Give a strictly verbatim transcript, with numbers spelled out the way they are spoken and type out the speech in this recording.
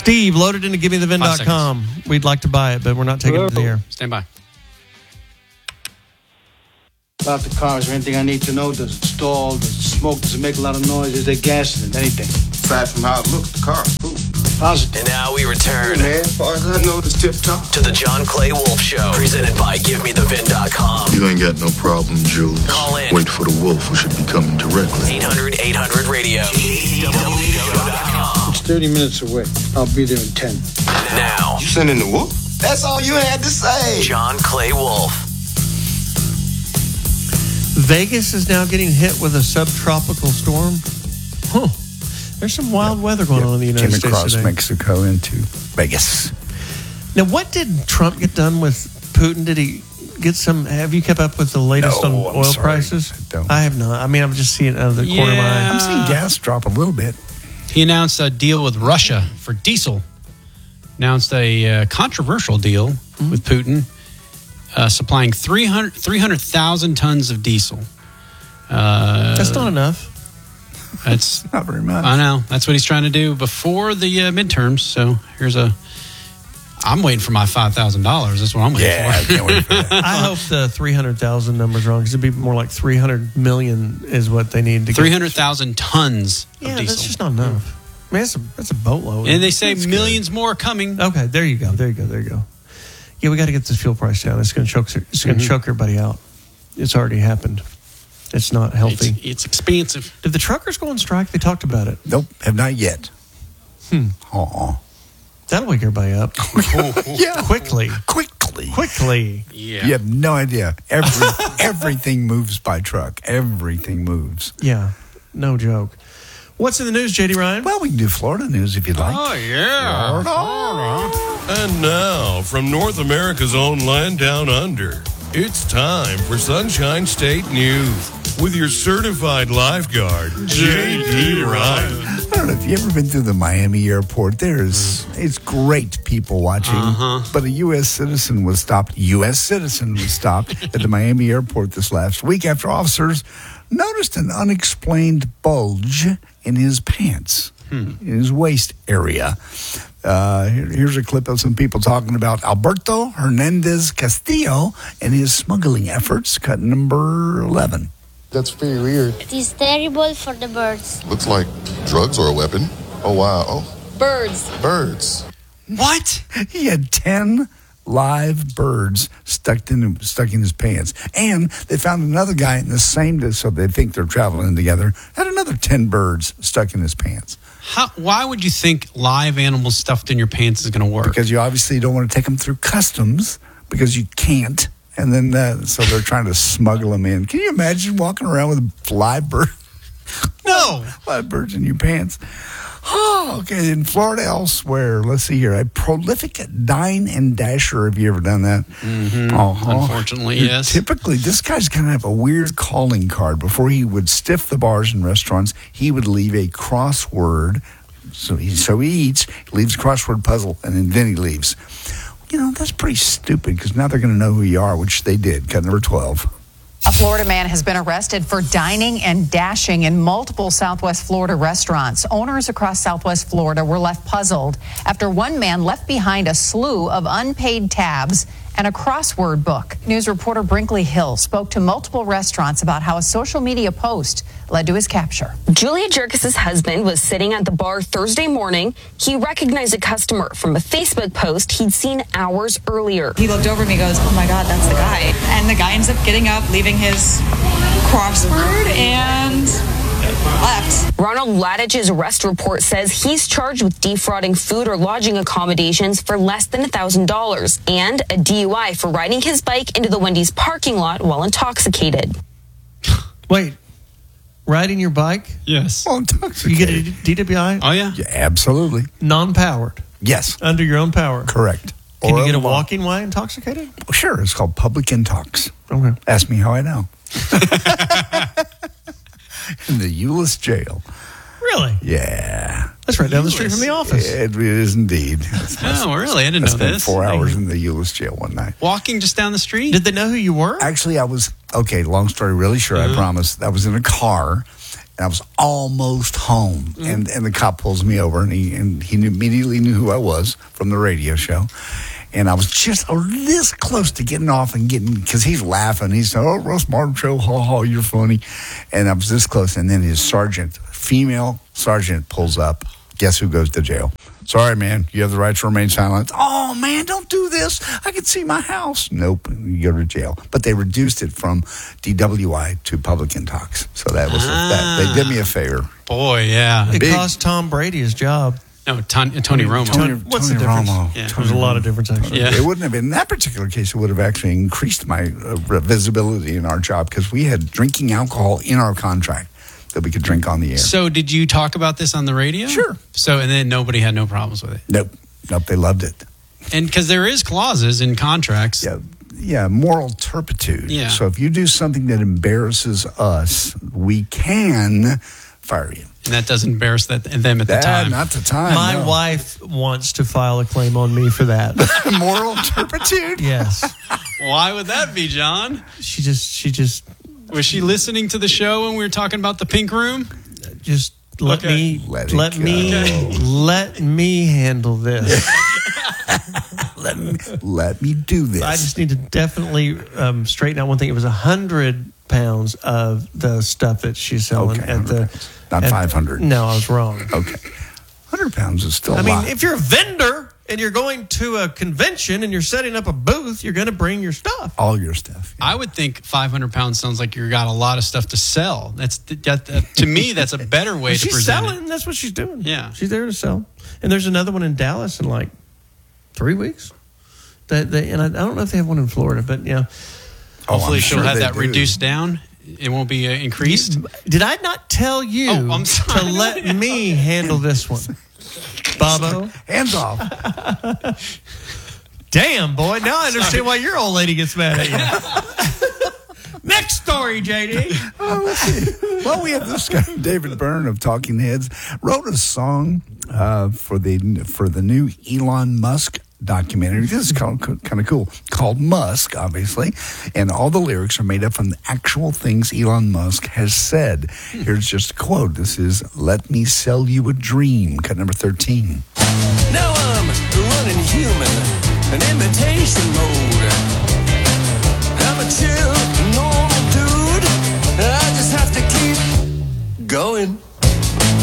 Steve, load it into give me the vin dot com. We'd like to buy it, but we're not taking Hello. it to the air. Stand by. About the car, is there anything I need to know? Does it stall? Does it smoke? Does it make a lot of noise? Is there gas in it? Anything? Aside from how it looks, the car is cool. Positive. And now we return, man, as far as I know, it's tip-top. to the John Clay Wolf Show, presented by give me the vin dot com. You ain't got no problem, Jules. Call in. Wait for the wolf, who should be coming directly. eight hundred eight hundred radio. G C W dot com. It's thirty minutes away. I'll be there in ten. Now, You sending the whoop? That's all you had to say. John Clay Wolf. Vegas is now getting hit with a subtropical storm. Huh. There's some wild yep. weather going yep. on in the United Came States across today. Mexico into Vegas. Now, what did Trump get done with Putin? Did he get some? Have you kept up with the latest No, on I'm oil sorry. prices? I don't. I have not. I mean, I'm just seeing it out of the corner of my eye. I'm seeing gas drop a little bit. He announced a deal with Russia for diesel. Announced a uh, controversial deal mm-hmm. with Putin, uh, supplying three hundred thousand tons of diesel. Uh, That's not enough. That's not very much. I know. That's what he's trying to do before the uh, midterms. So here's a. I'm waiting for my five thousand dollars. That's what I'm waiting yeah, for. I can't wait for that. I hope the three hundred thousand number's wrong because it'd be more like three hundred million is what they need to get. three hundred thousand tons yeah, of diesel. That's just not enough. I mean, that's a, that's a boatload. And they say that's millions good. more coming. Okay, there you go. There you go. There you go. Yeah, we got to get this fuel price down. It's going to choke. It's going to mm-hmm. choke everybody out. It's already happened. It's not healthy. It's, it's expensive. Did the truckers go on strike? They talked about it. Nope, have not yet. Hmm. Aw. That'll wake everybody up. yeah, quickly, quickly, quickly. Yeah, you have no idea. Every everything moves by truck. Everything moves. Yeah, no joke. What's in the news, J D Ryan? Well, we can do Florida news if you'd like. Oh yeah. Florida. And now from North America's own land down under, it's time for Sunshine State News with your certified lifeguard, J D Ryan. I don't know if you've ever been through the Miami airport. There's, it's great people watching, uh-huh. but a U S citizen was stopped. U S citizen was stopped at the Miami airport this last week after officers noticed an unexplained bulge in his pants, hmm. in his waist area. Uh, here, here's a clip of some people talking about Alberto Hernandez Castillo and his smuggling efforts. Cut number eleven. That's very weird. It is terrible for the birds. Looks like drugs or a weapon. Oh, wow. Oh. Birds. Birds. What? He had ten live birds stuck in stuck in his pants. And they found another guy in the same, so they think they're traveling together, had another ten birds stuck in his pants. How, why would you think live animals stuffed in your pants is going to work? Because you obviously don't want to take them through customs because you can't. And then, uh, so they're trying to smuggle them in. Can you imagine walking around with a live bird? No. Live birds in your pants. Oh, okay. In Florida, elsewhere, let's see here. A prolific dine and dasher. Have you ever done that? Mm-hmm. Uh-huh. Unfortunately, yes. Typically, this guy's going to have a weird calling card. Before he would stiff the bars and restaurants, he would leave a crossword. So he, so he eats, leaves a crossword puzzle, and then he leaves. You know, that's pretty stupid because now they're going to know who you are, which they did. Cut number twelve. A Florida man has been arrested for dining and dashing in multiple Southwest Florida restaurants. Owners across Southwest Florida were left puzzled after one man left behind a slew of unpaid tabs and a crossword book. News reporter Brinkley Hill spoke to multiple restaurants about how a social media post led to his capture. Julia Jerkis' husband was sitting at the bar Thursday morning. He recognized a customer from a Facebook post he'd seen hours earlier. He looked over at me and goes, oh my God, that's the guy. And the guy ends up getting up, leaving his crossword and left. Ronald Ladich's arrest report says he's charged with defrauding food or lodging accommodations for less than one thousand dollars and a D U I for riding his bike into the Wendy's parking lot while intoxicated. Wait, riding your bike? Yes. Well, intoxicated. You get a D W I? Oh, yeah. Yeah, absolutely. Non-powered? Yes. Under your own power? Correct. Can or you get a law. walking while intoxicated? Well, sure. It's called public intox. Okay. Ask me how I know. In the Euless jail. Really? Yeah. That's right down the street from the office. It is indeed. Oh, really? I didn't I know spent this. four hours in the Euless jail one night. Walking just down the street? Did they know who you were? Actually, I was, okay, long story really short, uh-huh. I promise. I was in a car, And I was almost home. Mm-hmm. And and the cop pulls me over, and he, and he immediately knew who I was from the radio show. And I was just this close to getting off and getting, because he's laughing. He said, oh, Russ Martin Show, ha ha, you're funny. And I was this close. And then his sergeant, female sergeant, pulls up. Guess who goes to jail? Sorry, man, you have the right to remain silent. Oh, man, don't do this. I can see my house. Nope, you go to jail. But they reduced it from D W I to public intox. So that was, ah. that, they did me a favor. Boy, yeah. It Big. cost Tom Brady his job. No, Ton, Tony Romo. Tony, what's Tony the difference? Romo. Yeah. There's a lot of difference, actually. Yeah. It wouldn't have been, in that particular case, it would have actually increased my uh, visibility in our job because we had drinking alcohol in our contract that we could drink on the air. So did you talk about this on the radio? Sure. So, and then nobody had no problems with it? Nope. Nope, they loved it. And because there is clauses in contracts. Yeah, yeah, moral turpitude. Yeah. So if you do something that embarrasses us, we can fire you. And that doesn't embarrass that, them at the That, time. not the time. My no. wife wants to file a claim on me for that. Moral turpitude? Yes. Why would that be, John? She just, she just, Was she listening to the show when we were talking about the pink room? just let Okay. me, Let let, it me, go. let me handle this. let, me, let me do this. I just need to definitely um, straighten out one thing. It was a hundred pounds of the stuff that she's selling Okay, at the. pounds. Not at- five hundred. No, I was wrong. Okay. one hundred pounds is still a I mean, lot. if you're a vendor and you're going to a convention and you're setting up a booth, you're going to bring your stuff. All your stuff. I would think five hundred pounds sounds like you got a lot of stuff to sell. That's that, that, to me, that's a better way to she's present selling. it. That's what she's doing. Yeah. She's there to sell. And there's another one in Dallas in like three weeks. That they, and I, I don't know if they have one in Florida, but yeah. Oh, Hopefully I'm she'll sure have they that do. reduced down. It won't be uh, increased. Did I not tell you Oh, I'm sorry. to let me handle this one? Bobo? Hands off. Damn, boy. Now I understand why your old lady gets mad at you. Next story, J D. Oh, let's see. Well, we have this guy, David Byrne of Talking Heads, wrote a song uh, for the for the new Elon Musk documentary. This is kind of, kind of cool. Called Musk, obviously. And all the lyrics are made up from the actual things Elon Musk has said. Here's just a quote. This is, "Let me sell you a dream," cut number thirteen. Now I'm running human, an imitation mode.